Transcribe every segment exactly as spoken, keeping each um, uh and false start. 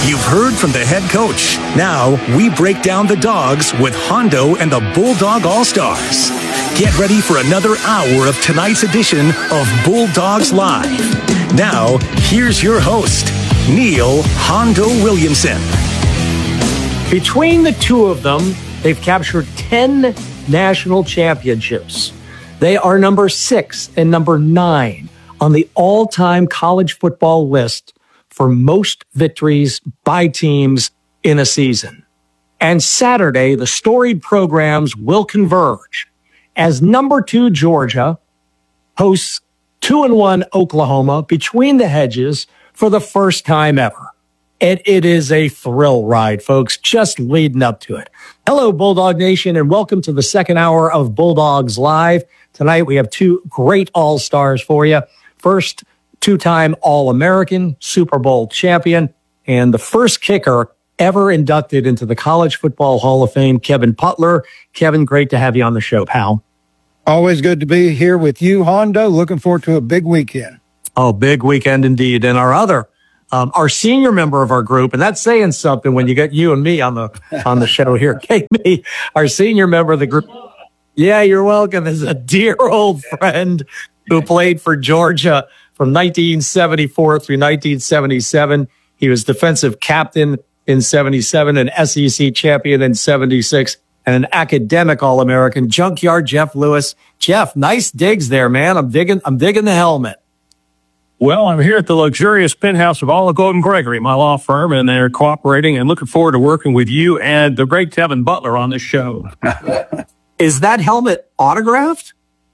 You've heard from the head coach. Now we break down the Dogs with Hondo and the Bulldog All-Stars. Get ready for another hour of tonight's edition of Bulldogs Live. Now, here's your host, Neil Hondo Williamson. Between the two of them, they've captured ten national championships. They are number six and number nine on the all-time college football list for most victories by teams in a season. And Saturday, the storied programs will converge as number two Georgia hosts two and one Oklahoma between the hedges for the first time ever. And it is a thrill ride, folks, just leading up to it. Hello, Bulldog Nation, and welcome to the second hour of Bulldogs Live. Tonight, we have two great all-stars for you. First, two-time All-American, Super Bowl champion, and the first kicker ever inducted into the College Football Hall of Fame, Kevin Butler. Kevin, great to have you on the show, pal. Always good to be here with you, Hondo. Looking forward to a big weekend. Oh, big weekend indeed. And our other, um, our senior member of our group, and that's saying something when you get you and me on the on the show here. Kate, me, our senior member of the group. Yeah, you're welcome. Is a dear old friend who played for Georgia from nineteen seventy-four through nineteen seventy-seven. He was defensive captain in seventy-seven, an S E C champion in seventy-six, and an academic All-American. Junkyard Jeff Lewis. Jeff, nice digs there, man. I'm digging. I'm digging the helmet. Well, I'm here at the luxurious penthouse of Olive Golden Gregory, my law firm, and they're cooperating and looking forward to working with you and the great Kevin Butler on this show. Is that helmet autographed?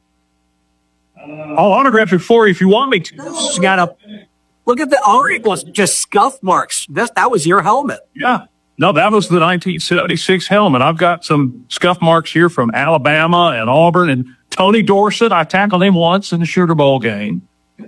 I'll autograph it for you if you want me to. It's got a, look at the, oh, it was just scuff marks. That, that was your helmet. Yeah. No, that was the nineteen seventy-six helmet. I've got some scuff marks here from Alabama and Auburn and Tony Dorsett. I tackled him once in the Sugar Bowl game.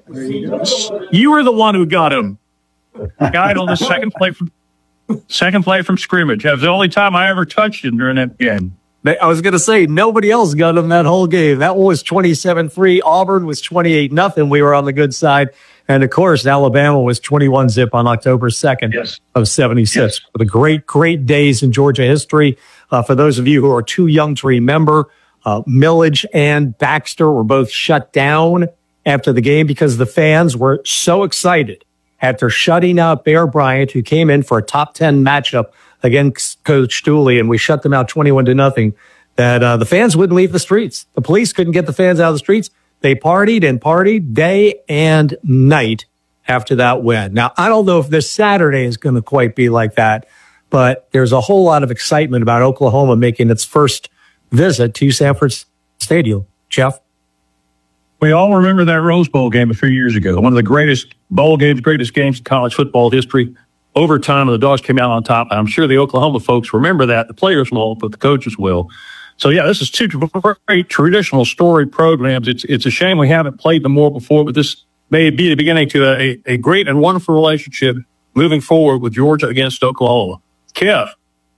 You were the one who got him. Guy on the second play from second play from scrimmage. That was the only time I ever touched him during that game. I was going to say, nobody else got him that whole game. That one was twenty-seven three. Auburn was twenty-eight nothing. We were on the good side. And, of course, Alabama was twenty-one zip on October second yes. of seventy-six. Yes. For the great, great days in Georgia history. Uh, for those of you who are too young to remember, uh, Millage and Baxter were both shut down after the game because the fans were so excited after shutting out Bear Bryant, who came in for a top ten matchup against Coach Dooley, and we shut them out twenty-one to nothing, that uh, the fans wouldn't leave the streets. The police couldn't get the fans out of the streets. They partied and partied day and night after that win. Now, I don't know if this Saturday is going to quite be like that, but there's a whole lot of excitement about Oklahoma making its first visit to Sanford Stadium. Jeff? We all remember that Rose Bowl game a few years ago, one of the greatest bowl games, greatest games in college football history. Overtime, and the Dogs came out on top. I'm sure the Oklahoma folks remember that. The players won't, but the coaches will. So, yeah, this is two great traditional story programs. It's it's a shame we haven't played them more before, but this may be the beginning to a, a great and wonderful relationship moving forward with Georgia against Oklahoma. Kev.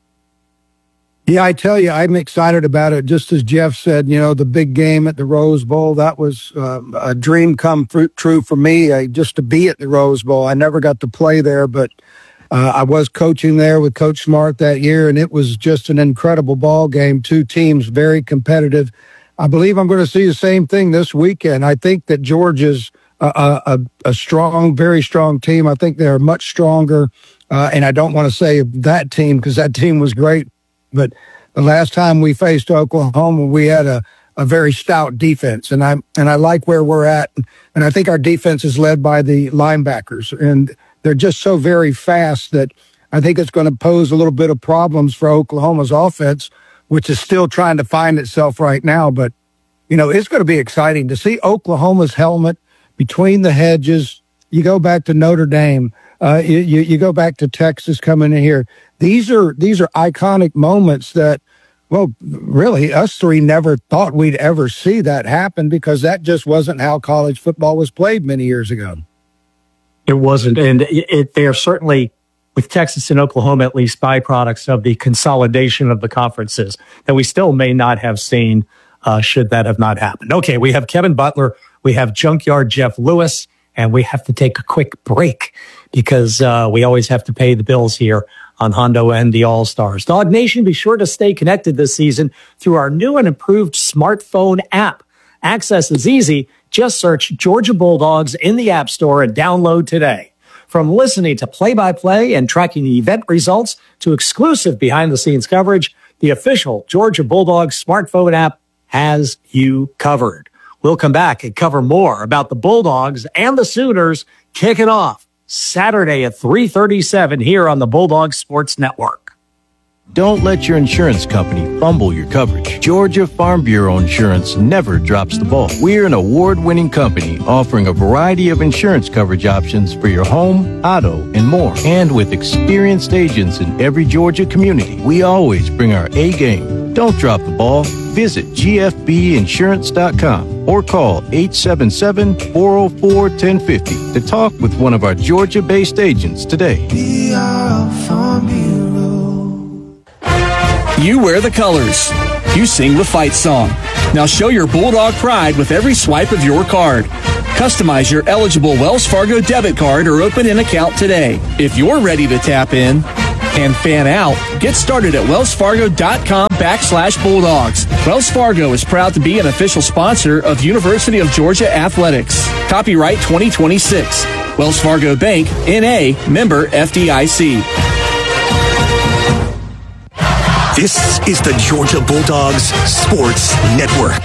Yeah, I tell you, I'm excited about it. Just as Jeff said, you know, the big game at the Rose Bowl, that was uh, a dream come true for me, uh, just to be at the Rose Bowl. I never got to play there, but Uh, I was coaching there with Coach Smart that year, and it was just an incredible ball game. Two teams, very competitive. I believe I'm going to see the same thing this weekend. I think that Georgia's a, a, a strong, very strong team. I think they're much stronger, uh, and I don't want to say that team because that team was great. But the last time we faced Oklahoma, we had a, a very stout defense, and I and I like where we're at. And I think our defense is led by the linebackers, and they're just so very fast that I think it's going to pose a little bit of problems for Oklahoma's offense, which is still trying to find itself right now. But, you know, it's going to be exciting to see Oklahoma's helmet between the hedges. You go back to Notre Dame. Uh, you, you, you go back to Texas coming in here. These are these are iconic moments that, well, really, us three never thought we'd ever see that happen because that just wasn't how college football was played many years ago. It wasn't. And it, it, they are certainly, with Texas and Oklahoma, at least byproducts of the consolidation of the conferences that we still may not have seen uh, should that have not happened. Okay, we have Kevin Butler. We have Junkyard Jeff Lewis. And we have to take a quick break because uh, we always have to pay the bills here on Hondo and the All-Stars. Dog Nation, be sure to stay connected this season through our new and improved smartphone app. Access is easy. Just search Georgia Bulldogs in the App Store and download today. From listening to play-by-play and tracking the event results to exclusive behind-the-scenes coverage, the official Georgia Bulldogs smartphone app has you covered. We'll come back and cover more about the Bulldogs and the Sooners kicking off Saturday at three thirty-seven here on the Bulldog Sports Network. Don't let your insurance company fumble your coverage. Georgia Farm Bureau Insurance never drops the ball. We're an award-winning company offering a variety of insurance coverage options for your home, auto, and more. And with experienced agents in every Georgia community, we always bring our A game. Don't drop the ball. Visit G F B insurance dot com or call eight seven seven, four oh four, one oh five oh to talk with one of our Georgia-based agents today. We are Farm Bureau. You wear the colors. You sing the fight song. Now show your Bulldog pride with every swipe of your card. Customize your eligible Wells Fargo debit card or open an account today. If you're ready to tap in and fan out, get started at wellsfargo.com backslash Bulldogs. Wells Fargo is proud to be an official sponsor of University of Georgia Athletics. Copyright twenty twenty-six. Wells Fargo Bank, N A, member F D I C. This is the Georgia Bulldogs Sports Network.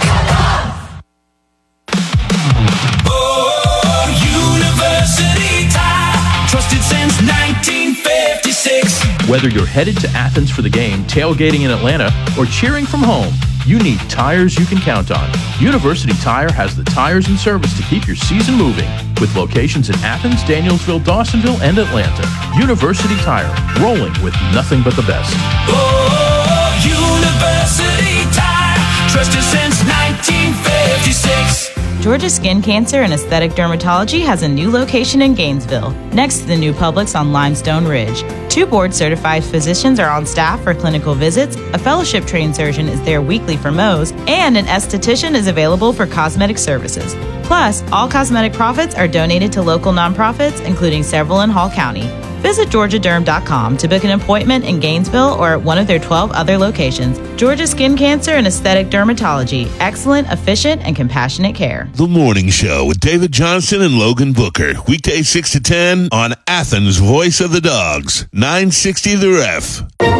Oh, University Tire, trusted since nineteen fifty-six. Whether you're headed to Athens for the game, tailgating in Atlanta, or cheering from home, you need tires you can count on. University Tire has the tires and service to keep your season moving, with locations in Athens, Danielsville, Dawsonville, and Atlanta. University Tire, rolling with nothing but the best. Oh, University Tire, trusted since nineteen fifty-six. Georgia Skin Cancer and Aesthetic Dermatology has a new location in Gainesville, next to the new Publix on Limestone Ridge. Two board-certified physicians are on staff for clinical visits, a fellowship-trained surgeon is there weekly for Mohs, and an esthetician is available for cosmetic services. Plus, all cosmetic profits are donated to local nonprofits, including several in Hall County. Visit georgia derm dot com to book an appointment in Gainesville or at one of their twelve other locations. Georgia Skin Cancer and Aesthetic Dermatology. Excellent, efficient, and compassionate care. The Morning Show with David Johnson and Logan Booker. Weekdays six to ten on Athens' Voice of the Dogs. nine sixty The Ref.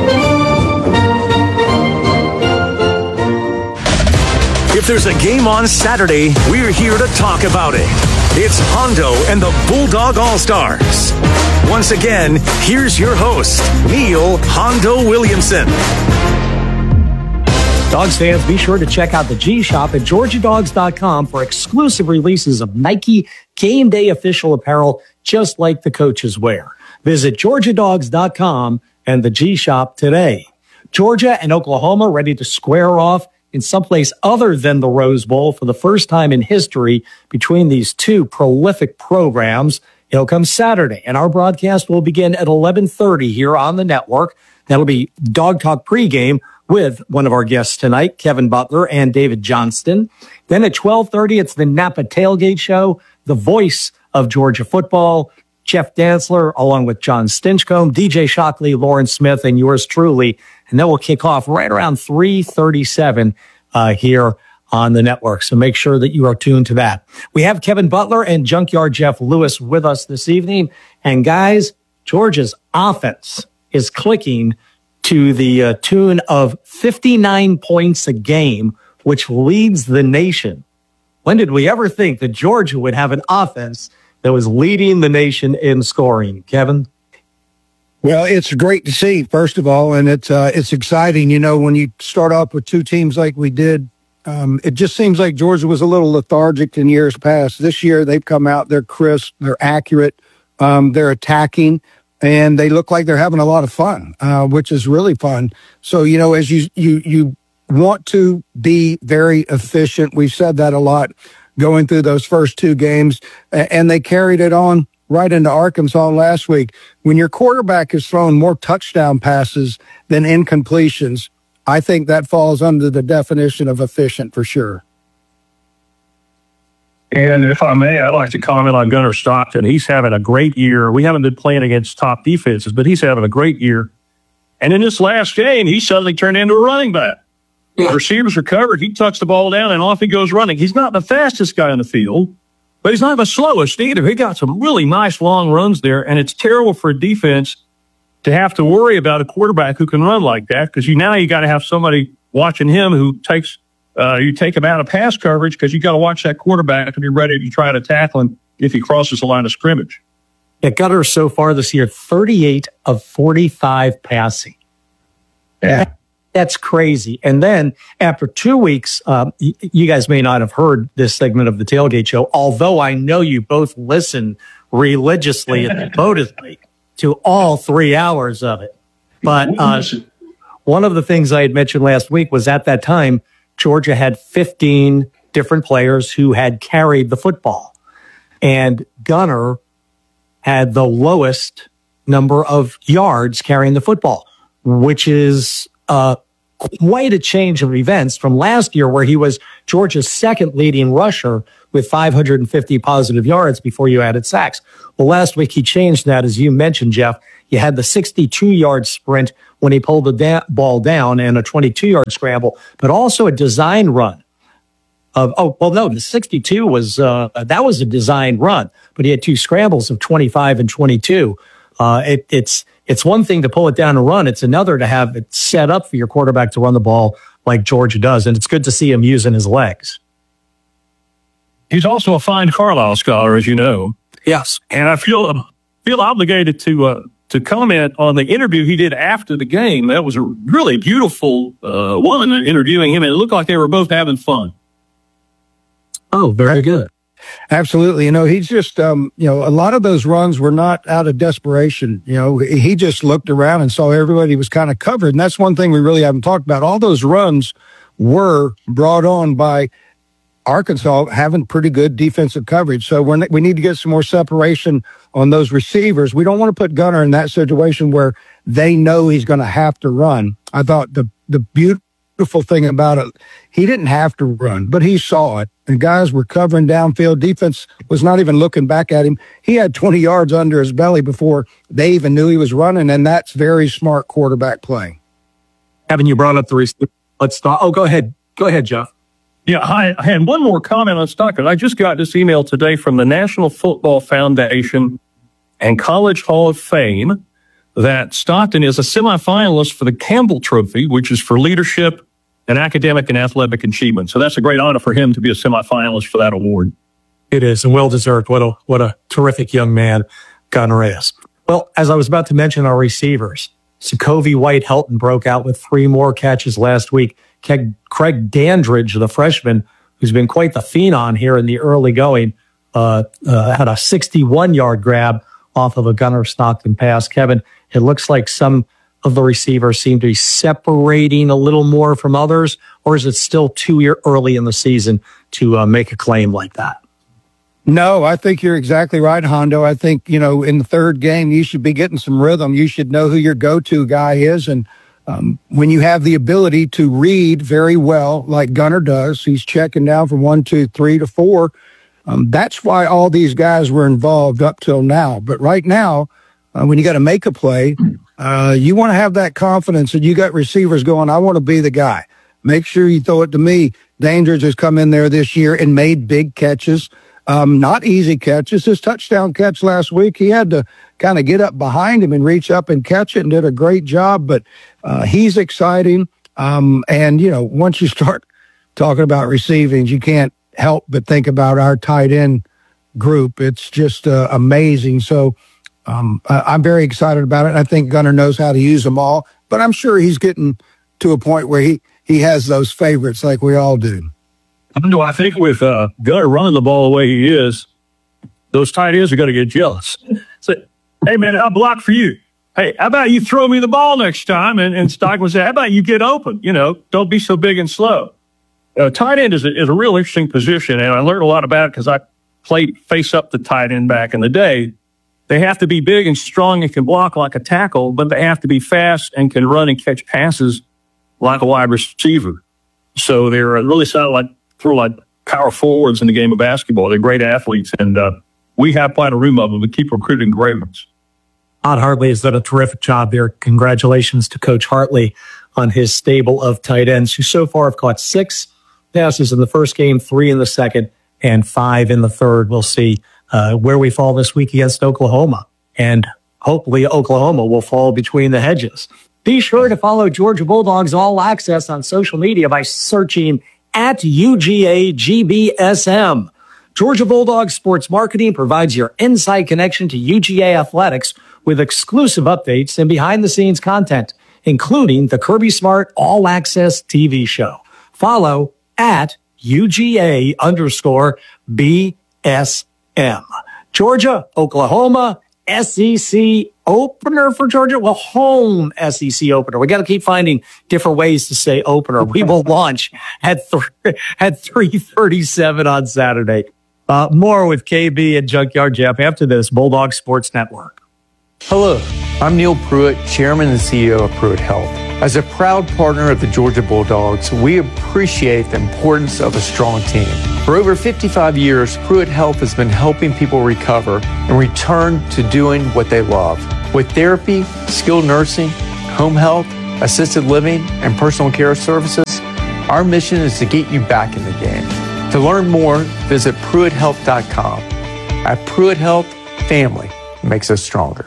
If there's a game on Saturday, we're here to talk about it. It's Hondo and the Bulldog All-Stars. Once again, here's your host, Neil Hondo Williamson. Dogs fans, be sure to check out the G-Shop at georgia dogs dot com for exclusive releases of Nike game day official apparel, just like the coaches wear. Visit georgia dogs dot com and the G-Shop today. Georgia and Oklahoma ready to square off in someplace other than the Rose Bowl for the first time in history between these two prolific programs. It'll come Saturday, and our broadcast will begin at eleven thirty here on the network. That'll be Dog Talk pregame with one of our guests tonight, Kevin Butler and David Johnston. Then at twelve thirty, it's the Napa Tailgate Show, the voice of Georgia football, Jeff Dantzler, along with John Stinchcomb, D J Shockley, Lauren Smith, and yours truly. And then we'll kick off right around three thirty-seven uh, here on the network. So make sure that you are tuned to that. We have Kevin Butler and Junkyard Jeff Lewis with us this evening. And guys, Georgia's offense is clicking to the uh, tune of fifty-nine points a game, which leads the nation. When did we ever think that Georgia would have an offense that was leading the nation in scoring? Kevin? Well, it's great to see, first of all, and it's uh, it's exciting. You know, when you start off with two teams like we did, um, it just seems like Georgia was a little lethargic in years past. This year, they've come out, they're crisp, they're accurate, um, they're attacking, and they look like they're having a lot of fun, uh, which is really fun. So, you know, as you you you want to be very efficient, we've said that a lot going through those first two games, and they carried it on right into Arkansas last week. When your quarterback is throwing more touchdown passes than incompletions, I think that falls under the definition of efficient for sure. And if I may, I'd like to comment on Gunnar Stockton. He's having a great year. We haven't been playing against top defenses, but he's having a great year. And in this last game, he suddenly turned into a running back. Yeah. The receivers are covered. He tucks the ball down, and off he goes running. He's not the fastest guy on the field, but he's not the slowest either. He got some really nice long runs there, and it's terrible for a defense to have to worry about a quarterback who can run like that, because you now you got to have somebody watching him who takes uh, you take him out of pass coverage, because you got to watch that quarterback and be ready to try to tackle him if he crosses the line of scrimmage. Yeah, Gunnar so far this year, thirty-eight of forty-five passing. Yeah. That's crazy. And then after two weeks, um, y- you guys may not have heard this segment of the Tailgate Show, although I know you both listen religiously and devotedly to all three hours of it. But uh, one of the things I had mentioned last week was at that time, Georgia had fifteen different players who had carried the football. And Gunnar had the lowest number of yards carrying the football, which is uh, quite a change of events from last year, where he was Georgia's second leading rusher with five hundred fifty positive yards before you added sacks. Well, last week he changed that, as you mentioned, Jeff. You had the sixty-two-yard sprint when he pulled the da- ball down and a twenty-two-yard scramble, but also a design run. Of, oh, well, no, the sixty-two was, uh, that was a design run, but he had two scrambles of twenty-five and twenty-two. Uh, it, it's, it's one thing to pull it down and run. It's another to have it set up for your quarterback to run the ball like Georgia does. And it's good to see him using his legs. He's also a fine Carlisle scholar, as you know. Yes. And I feel, feel obligated to, uh, to comment on the interview he did after the game. That was a really beautiful, uh, one, interviewing him. And it looked like they were both having fun. Oh, very good. Absolutely. You know, he's just, um, you know, a lot of those runs were not out of desperation. You know, he just looked around and saw everybody was kind of covered. And that's one thing we really haven't talked about. All those runs were brought on by Arkansas having pretty good defensive coverage. So we're, we need to get some more separation on those receivers. We don't want to put Gunnar in that situation where they know he's going to have to run. I thought the, the beautiful Beautiful thing about it, he didn't have to run, but he saw it. And guys were covering downfield. Defense was not even looking back at him. He had twenty yards under his belly before they even knew he was running, and that's very smart quarterback play. Having you brought up the receiver, let's start. Oh, go ahead. Go ahead, Jeff. Yeah, I, I had one more comment on Stockton. I just got this email today from the National Football Foundation and College Hall of Fame that Stockton is a semifinalist for the Campbell Trophy, which is for leadership and academic and athletic achievement. So that's a great honor for him to be a semifinalist for that award. It is, and well deserved. What a what a terrific young man Gunnar is. Well, as I was about to mention, our receivers, Sokovie White-Helton broke out with three more catches last week. Craig Dandridge, the freshman, who's been quite the phenom here in the early going, uh, uh, had a sixty-one-yard grab off of a Gunnar Stockton pass. Kevin, it looks like some of the receivers seem to be separating a little more from others, or is it still too early in the season to uh, make a claim like that? No, I think you're exactly right, Hondo. I think, you know, in the third game, you should be getting some rhythm. You should know who your go-to guy is. And um, when you have the ability to read very well, like Gunnar does, he's checking down from one, two, three to four. Um, that's why all these guys were involved up till now. But right now, uh, when you got to make a play, uh, you want to have that confidence that you got receivers going, I want to be the guy. Make sure you throw it to me. Dandridge has come in there this year and made big catches. Um, not easy catches. His touchdown catch last week, he had to kind of get up behind him and reach up and catch it and did a great job. But uh, he's exciting. Um, and, you know, once you start talking about receiving, you can't help but think about our tight end group. It's just uh, amazing. So um, I'm very excited about it. I think Gunnar knows how to use them all, but I'm sure he's getting to a point where he, he has those favorites like we all do. No, I think with uh, Gunnar running the ball the way he is, those tight ends are going to get jealous. Say, hey, man, I'll block for you. Hey, how about you throw me the ball next time? And, and Stockton would say, how about you get open? You know, don't be so big and slow. Uh, tight end is a, is a real interesting position, and I learned a lot about it because I played face up the tight end back in the day. They have to be big and strong and can block like a tackle, but they have to be fast and can run and catch passes like a wide receiver. So they're really sound like throw like power forwards in the game of basketball. They're great athletes, and uh, we have quite a room of them. We keep recruiting great ones. Todd Hartley has done a terrific job there. Congratulations to Coach Hartley on his stable of tight ends, who so far have caught six passes in the first game, three in the second, and five in the third. We'll see uh, where we fall this week against Oklahoma. And hopefully Oklahoma will fall between the hedges. Be sure to follow Georgia Bulldogs All Access on social media by searching at U G A G B S M. Georgia Bulldogs Sports Marketing provides your inside connection to U G A athletics with exclusive updates and behind-the-scenes content, including the Kirby Smart All Access T V show. Follow at U G A underscore B S M. Georgia, Oklahoma, S E C opener for Georgia. Well, home S E C opener. We got to keep finding different ways to say opener. We will launch at th- at three thirty-seven on Saturday. Uh, more with K B and Junkyard Jeff after this. Bulldog Sports Network. Hello, I'm Neil Pruitt, Chairman and C E O of Pruitt Health. As a proud partner of the Georgia Bulldogs, we appreciate the importance of a strong team. For over fifty-five years, Pruitt Health has been helping people recover and return to doing what they love. With therapy, skilled nursing, home health, assisted living, and personal care services, our mission is to get you back in the game. To learn more, visit Pruitt Health dot com. At Pruitt Health, family makes us stronger.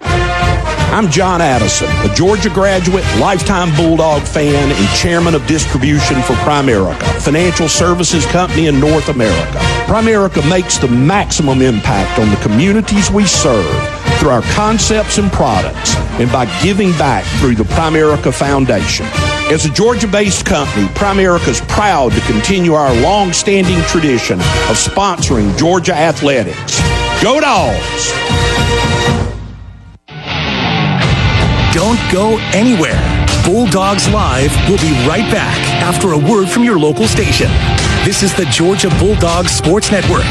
I'm John Addison, a Georgia graduate, lifetime Bulldog fan, and chairman of distribution for Primerica, a financial services company in North America. Primerica makes the maximum impact on the communities we serve through our concepts and products and by giving back through the Primerica Foundation. As a Georgia-based company, Primerica is proud to continue our long-standing tradition of sponsoring Georgia athletics. Go Dogs! Don't go anywhere. Bulldogs Live will be right back after a word from your local station. This is the Georgia Bulldogs Sports Network.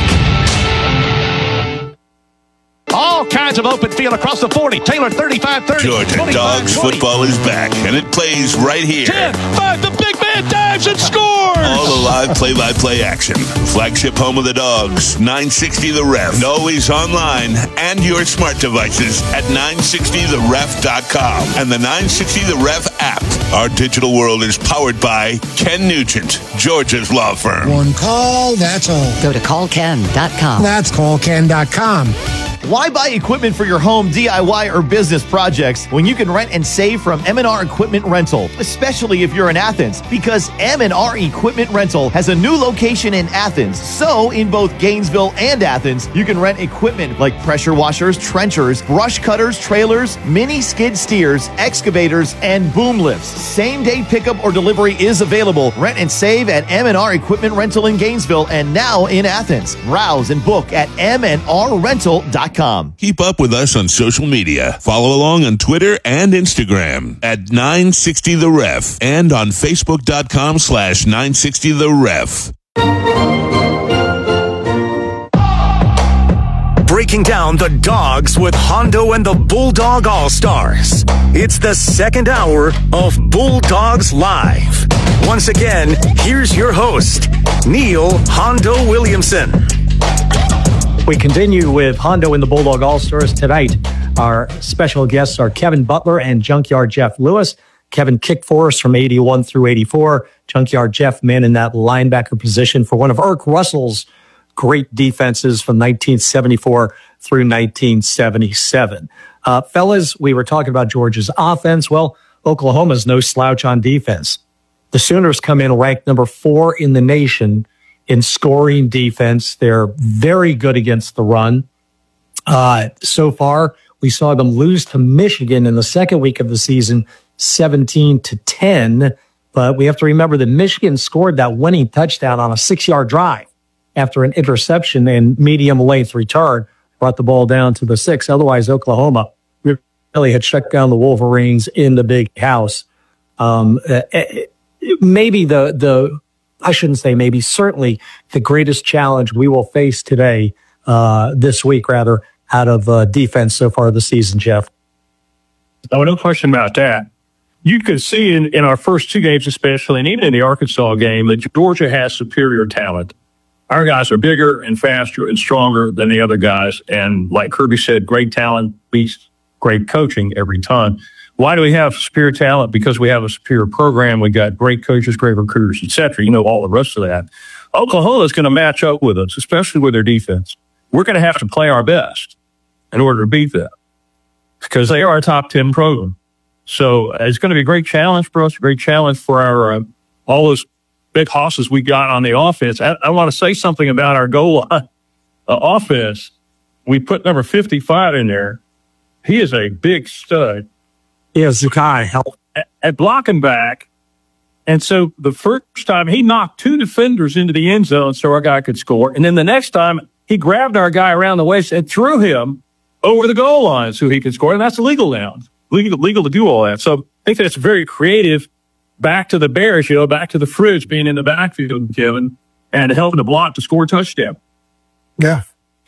All kinds of open field across the forty. Taylor thirty-five thirty. Georgia Dogs football is back, and it plays right here. ten five, the big man dives and scores! All the live play-by-play action. Flagship home of the Dogs, nine sixty The Ref. And always online and your smart devices at nine sixty the ref dot com and the nine sixty The Ref app. Our digital world is powered by Ken Nugent, Georgia's law firm. One call, that's all. Go to call ken dot com. That's call ken dot com. Why buy equipment for your home, D I Y, or business projects when you can rent and save from M and R Equipment Rental, especially if you're in Athens? Because M and R Equipment Rental has a new location in Athens. So, in both Gainesville and Athens, you can rent equipment like pressure washers, trenchers, brush cutters, trailers, mini skid steers, excavators, and boom lifts. Same-day pickup or delivery is available. Rent and save at M and R Equipment Rental in Gainesville and now in Athens. Browse and book at m and r rental dot com. Keep up with us on social media. Follow along on Twitter and Instagram at nine sixty The Ref and on Facebook.com slash 960 The Ref. Breaking down the Dogs with Hondo and the Bulldog All-Stars. It's the second hour of Bulldogs Live. Once again, here's your host, Neil Hondo Williamson. We continue with Hondo and the Bulldog All-Stars tonight. Our special guests are Kevin Butler and Junkyard Jeff Lewis. Kevin kicked for us from eighty-one through eighty-four. Junkyard Jeff, man in that linebacker position for one of Irk Russell's great defenses from nineteen seventy-four through nineteen seventy-seven. Uh, fellas, we were talking about Georgia's offense. Well, Oklahoma's no slouch on defense. The Sooners come in ranked number four in the nation in scoring defense. They're very good against the run. Uh, so far, we saw them lose to Michigan in the second week of the season, seventeen to ten. But we have to remember that Michigan scored that winning touchdown on a six-yard drive after an interception and medium-length return, brought the ball down to the six. Otherwise, Oklahoma really had shut down the Wolverines in the big house. Um, maybe the the I shouldn't say maybe, certainly the greatest challenge we will face today, uh, this week, rather, out of uh, defense so far this season, Jeff. No, no question about that. You could see in, in our first two games especially, and even in the Arkansas game, that Georgia has superior talent. our guys are bigger and faster and stronger than the other guys. And like Kirby said, great talent beats great coaching every time. Why do we have superior talent? Because we have a superior program. We got great coaches, great recruiters, et cetera. You know, all the rest of that. Oklahoma is going to match up with us, especially with their defense. We're going to have to play our best in order to beat them because they are a top ten program. So uh, it's going to be a great challenge for us, a great challenge for our uh, all those big hosses we got on the offense. I, I want to say something about our goal line uh, offense. We put number fifty-five in there. He is a big stud. Yeah, Zakai help at, at blocking back. And so the first time he knocked two defenders into the end zone so our guy could score. And then the next time he grabbed our guy around the waist and threw him over the goal line so he could score. And that's illegal now. Legal, legal to do all that. So I think that's very creative. Back to the Bears, you know, back to the fridge, being in the backfield, Kevin, and helping to block to score a touchdown. Yeah.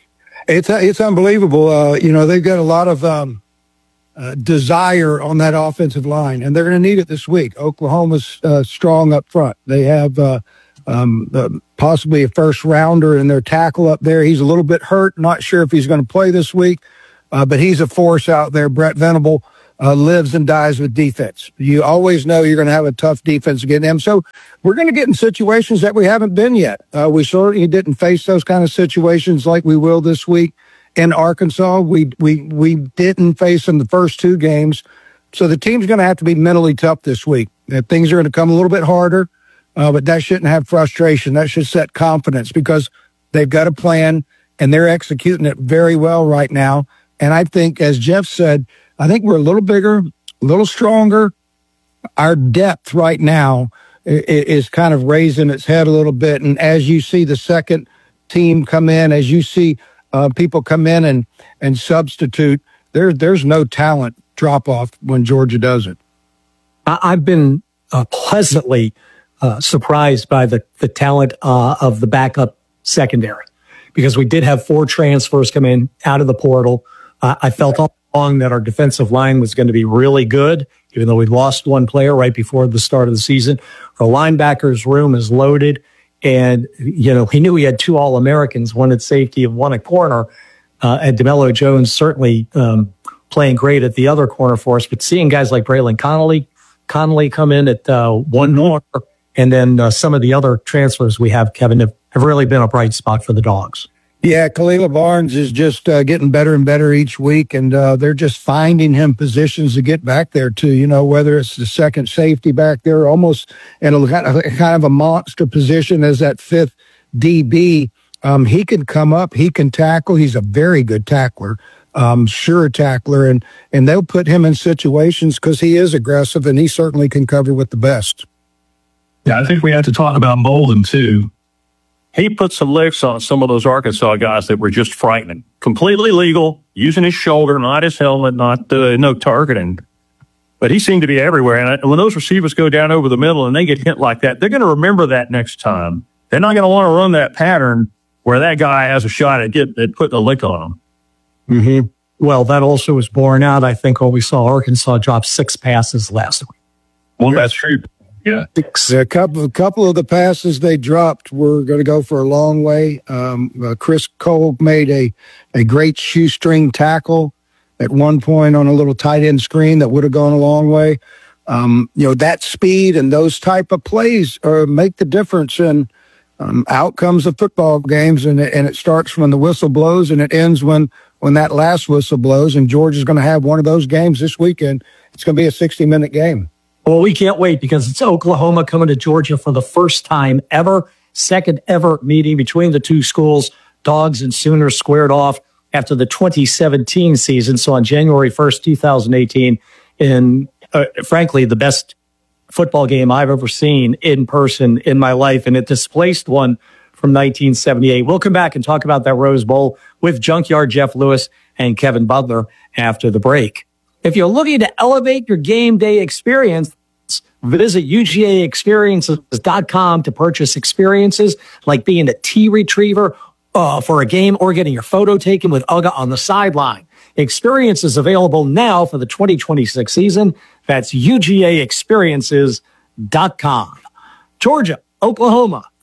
It's, it's unbelievable. Uh, you know, they've got a lot of, um, Uh, desire on that offensive line, and they're going to need it this week. Oklahoma's uh, strong up front. They have uh, um, uh, possibly a first rounder in their tackle up there. He's a little bit hurt. Not sure if he's going to play this week, uh, but he's a force out there. Brett Venable uh, lives and dies with defense. You always know you're going to have a tough defense against them. So we're going to get in situations that we haven't been yet. Uh, we certainly didn't face those kind of situations like we will this week. In Arkansas, we we we didn't face in the first two games, so the team's going to have to be mentally tough this week. Uh, things are going to come a little bit harder, uh, but that shouldn't have frustration. That should set confidence because they've got a plan and they're executing it very well right now. And I think, as Jeff said, I think we're a little bigger, a little stronger. Our depth right now is, is kind of raising its head a little bit. And as you see the second team come in, as you see Uh, people come in and, and substitute. There, there's no talent drop off when Georgia does it. I, I've been uh, pleasantly uh, surprised by the, the talent uh, of the backup secondary because we did have four transfers come in out of the portal. Uh, I felt all along that our defensive line was going to be really good, even though we lost one player right before the start of the season. Our linebackers room is loaded. And, you know, he knew he had two All-Americans, one at safety and one at corner. Uh, and DeMello Jones certainly um, playing great at the other corner for us. But seeing guys like Braylon Connolly, Connolly come in at uh, one corner, and then uh, some of the other transfers we have, Kevin, have, have really been a bright spot for the Dogs. Yeah, Khalila Barnes is just uh, getting better and better each week, and uh, they're just finding him positions to get back there to, you know, whether it's the second safety back there, almost in a kind of a monster position as that fifth D B. Um, he can come up, he can tackle. He's a very good tackler, um, sure tackler, and, and they'll put him in situations because he is aggressive, and he certainly can cover with the best. Yeah, I think we have to talk about Molden, too. He put some licks on some of those Arkansas guys that were just frightening. Completely legal, using his shoulder, not his helmet, not uh, no targeting. But he seemed to be everywhere. And when those receivers go down over the middle and they get hit like that, they're going to remember that next time. They're not going to want to run that pattern where that guy has a shot at getting at putting a lick on him. Mm-hmm. Well, that also was borne out, I think, when we saw Arkansas drop six passes last week. Well, that's true. Yeah. A couple, a couple of the passes they dropped were going to go for a long way. Um, uh, Chris Cole made a, a great shoestring tackle at one point on a little tight end screen that would have gone a long way. Um, you know, that speed and those type of plays uh, make the difference in um, outcomes of football games. And it, and it starts when the whistle blows and it ends when, when that last whistle blows. And Georgia's going to have one of those games this weekend. It's going to be a sixty minute game. Well, we can't wait because it's Oklahoma coming to Georgia for the first time ever. Second ever meeting between the two schools. Dogs and Sooners squared off after the twenty seventeen season. So on January first, twenty eighteen, in uh, frankly, the best football game I've ever seen in person in my life. And it displaced one from nineteen seventy-eight. We'll come back and talk about that Rose Bowl with Junkyard Jeff Lewis and Kevin Butler after the break. If you're looking to elevate your game day experience, visit U G A experiences dot com to purchase experiences like being a tea retriever uh, for a game or getting your photo taken with Uga on the sideline. Experiences available now for the twenty twenty-six season. That's U G A experiences dot com. Georgia, Oklahoma,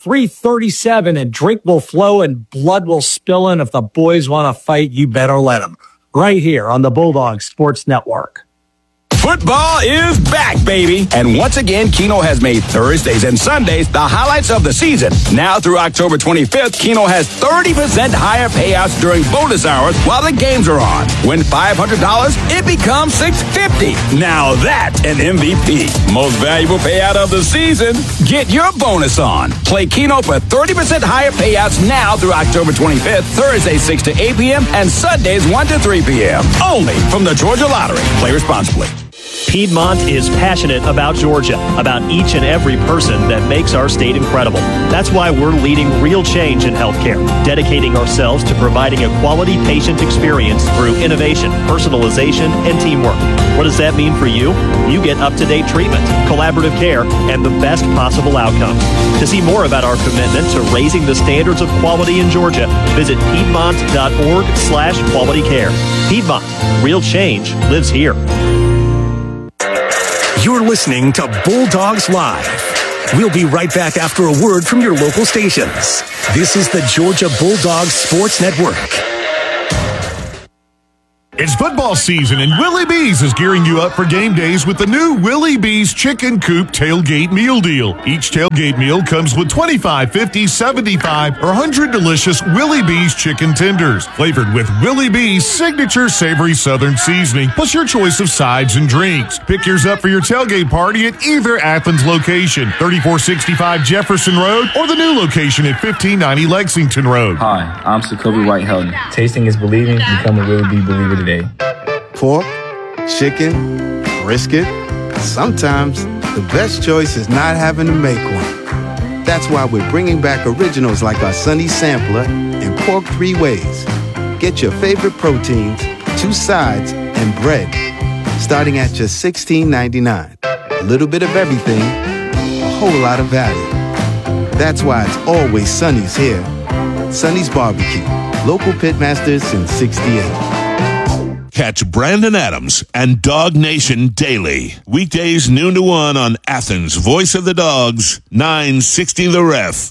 three thirty-seven, and drink will flow and blood will spill. And if the boys want to fight, you better let them. Right here on the Bulldog Sports Network. Football is back, baby. And once again, Keno has made Thursdays and Sundays the highlights of the season. Now through October twenty-fifth, Keno has thirty percent higher payouts during bonus hours while the games are on. Win five hundred dollars, it becomes six hundred fifty dollars. Now that's an M V P. Most valuable payout of the season. Get your bonus on. Play Keno for thirty percent higher payouts now through October twenty-fifth, Thursdays six to eight p.m. and Sundays one to three p.m. Only from the Georgia Lottery. Play responsibly. Piedmont is passionate about Georgia, about each and every person that makes our state incredible. That's why we're leading real change in healthcare, dedicating ourselves to providing a quality patient experience through innovation, personalization, and teamwork. What does that mean for you? You get up-to-date treatment, collaborative care, and the best possible outcomes. To see more about our commitment to raising the standards of quality in Georgia, visit piedmont.org slash quality care. Piedmont, real change lives here. You're listening to Bulldogs Live. We'll be right back after a word from your local stations. This is the Georgia Bulldogs Sports Network. It's football season, and Willie B's is gearing you up for game days with the new Willie B's Chicken Coop Tailgate Meal Deal. Each tailgate meal comes with twenty-five, fifty, seventy-five, or one hundred delicious Willie B's chicken tenders, flavored with Willie B's signature savory southern seasoning, plus your choice of sides and drinks. Pick yours up for your tailgate party at either Athens location, thirty-four sixty-five Jefferson Road, or the new location at fifteen ninety Lexington Road. Hi, I'm Jacoby White-Helton. Tasting is believing. Become a Willie B believer today. Pork, chicken, brisket. Sometimes the best choice is not having to make one. That's why we're bringing back originals like our Sunny Sampler and Pork Three Ways. Get your favorite proteins, two sides, and bread, starting at just sixteen ninety-nine. A little bit of everything, a whole lot of value. That's why it's always Sunny's here. Sunny's Barbecue, local pitmasters since sixty-eight. Catch Brandon Adams and Dog Nation daily. Weekdays noon to one on Athens' Voice of the Dogs, nine sixty The Ref.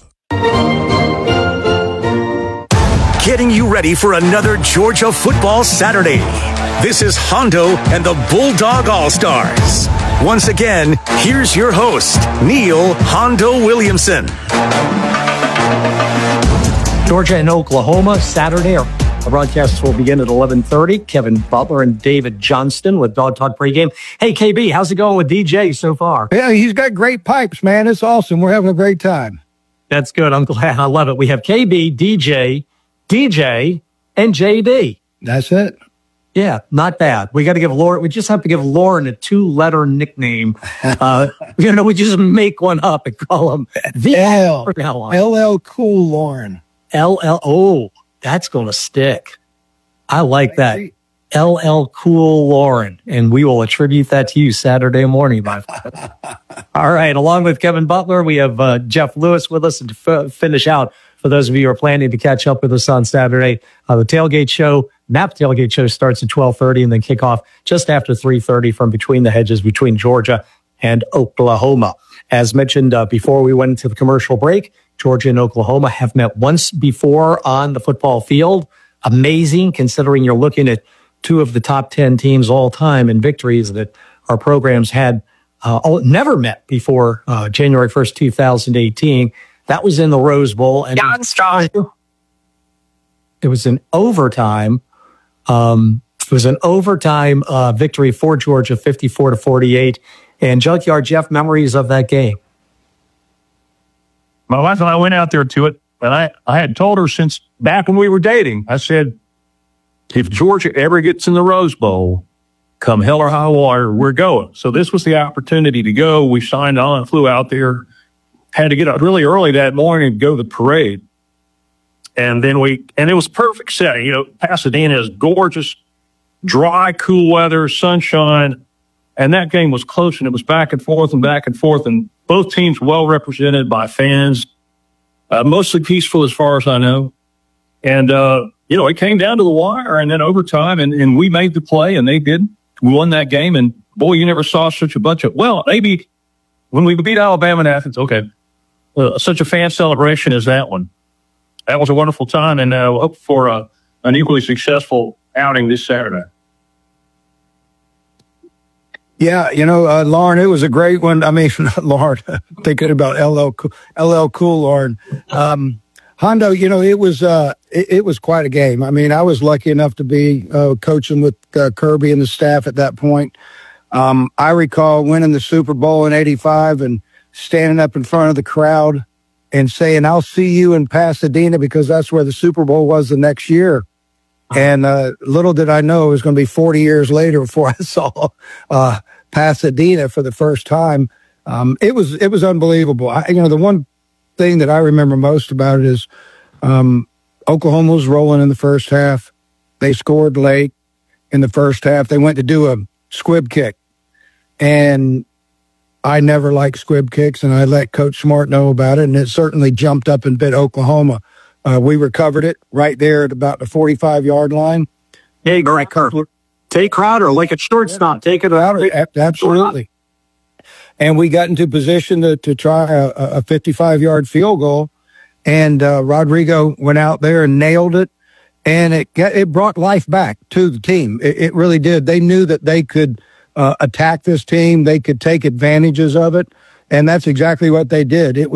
Getting you ready for another Georgia football Saturday. This is Hondo and the Bulldog All-Stars. Once again, here's your host, Neil Hondo Williamson. Georgia and Oklahoma, Saturday. Our broadcasts will begin at eleven thirty. Kevin Butler and David Johnston with Dog Talk pregame. Hey, K B, how's it going with D J so far? Yeah, he's got great pipes, man. It's awesome. We're having a great time. That's good. I'm glad. I love it. We have K B, D J, D J, and J D. That's it. Yeah, not bad. We got to give Lauren, we just have to give Lauren a two-letter nickname. Uh, you know, we just make one up and call him the L. L L Cool Lauren. L L. Oh, that's going to stick. I like that. L L Cool Lauren. And we will attribute that to you Saturday morning, my friend. All right. Along with Kevin Butler, we have uh, Jeff Lewis with us. And to f- finish out, for those of you who are planning to catch up with us on Saturday, uh, the tailgate show, Nap tailgate show starts at twelve thirty and then kick off just after three thirty from Between the Hedges between Georgia and Oklahoma. As mentioned uh, before we went into the commercial break, Georgia and Oklahoma have met once before on the football field. Amazing, considering you're looking at two of the top ten teams all time in victories that our programs had uh, all, never met before uh, January first, twenty eighteen. That was in the Rose Bowl. And it was an overtime. Um, it was an overtime uh, victory for Georgia, fifty-four to forty-eight. And Junkyard Jeff, memories of that game. My wife and I went out there to it, and I, I had told her since back when we were dating, I said, if Georgia ever gets in the Rose Bowl, come hell or high water, we're going. So this was the opportunity to go. We signed on, flew out there, had to get up really early that morning to go to the parade. And then we, and it was perfect setting. You know, Pasadena is gorgeous, dry, cool weather, sunshine. And that game was close, and it was back and forth and back and forth. And both teams well represented by fans, uh, mostly peaceful as far as I know. And, uh, you know, it came down to the wire and then overtime, and, and we made the play, and they did. We won that game. And boy, you never saw such a bunch of, well, maybe when we beat Alabama in Athens, okay. uh, such a fan celebration as that one. That was a wonderful time, and uh, we'll hope for uh, an equally successful outing this Saturday. Yeah, you know, uh, Lauren, it was a great one. I mean, not Lauren, thinking about L L, L L Cool, Lauren. Um, Hondo, you know, it was uh, it, it was quite a game. I mean, I was lucky enough to be uh, coaching with uh, Kirby and the staff at that point. Um, I recall winning the Super Bowl in eighty-five and standing up in front of the crowd and saying, "I'll see you in Pasadena," because that's where the Super Bowl was the next year. And uh, little did I know it was going to be forty years later before I saw uh, Pasadena for the first time. Um, it was it was unbelievable. I, you know, the one thing that I remember most about it is um, Oklahoma was rolling in the first half. They scored late in the first half. They went to do a squib kick, and I never liked squib kicks, and I let Coach Smart know about it, and it certainly jumped up and bit Oklahoma. Uh, we recovered it right there at about the forty-five-yard line. Hey, Greg Kirkler. Take Crowder like a shortstop. Take it out. Absolutely. And we got into position to, to try a, a fifty-five-yard field goal, and uh, Rodrigo went out there and nailed it, and it got, it brought life back to the team. It, it really did. They knew that they could uh, attack this team. They could take advantages of it, and that's exactly what they did. It was